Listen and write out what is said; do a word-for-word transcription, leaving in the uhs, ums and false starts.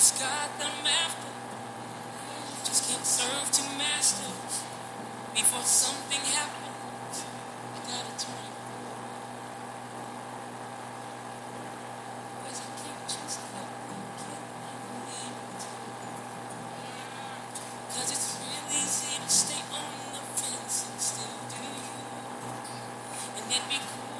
got them after. Just can't serve two masters. Before something happens, I gotta turn. Cause I can't just let them get me. Cause it's real easy to stay on the fence and still do you. And it'd be cool.